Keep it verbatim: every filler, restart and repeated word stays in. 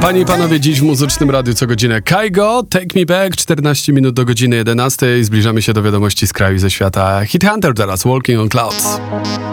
Panie i panowie, dziś w Muzycznym Radiu co godzinę Kaigo, Take Me Back, czternaście minut do godziny jedenastej. Zbliżamy się do wiadomości z kraju i ze świata. Hit Hunter teraz, Walking on Clouds.